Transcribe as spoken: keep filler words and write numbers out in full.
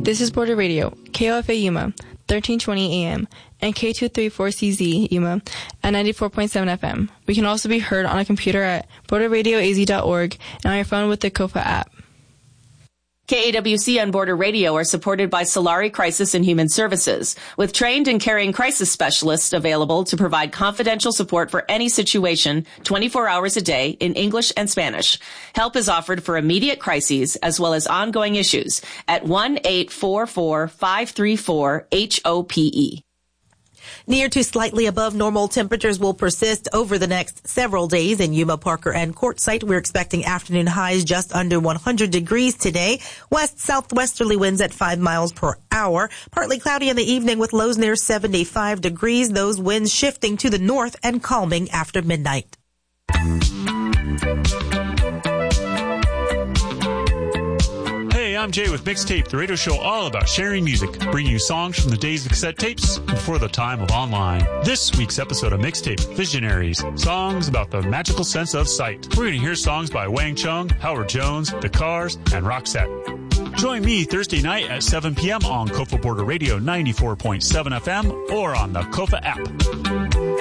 This is Border Radio, K O F A Yuma, thirteen twenty A M, and K two thirty-four C Z Yuma at ninety-four point seven F M. We can also be heard on a computer at border radio a z dot org and on your phone with the C O F A app. K A W C and Border Radio are supported by Solari Crisis and Human Services, with trained and caring crisis specialists available to provide confidential support for any situation twenty-four hours a day in English and Spanish. Help is offered for immediate crises as well as ongoing issues at one eight four four, five three four, H O P E. Near to slightly above normal temperatures will persist over the next several days in Yuma, Parker, and Quartzsite. We're expecting afternoon highs just under one hundred degrees today. West-southwesterly winds at five miles per hour. Partly cloudy in the evening with lows near seventy-five degrees. Those winds shifting to the north and calming after midnight. Hey, I'm Jay with Mixtape, the radio show all about sharing music, bringing you songs from the days of cassette tapes before the time of online. This week's episode of Mixtape, Visionaries, songs about the magical sense of sight. We're going to hear songs by Wang Chung, Howard Jones, The Cars, and Roxette. Join me Thursday night at seven p.m. on C O F A Border Radio ninety-four point seven F M or on the C O F A app.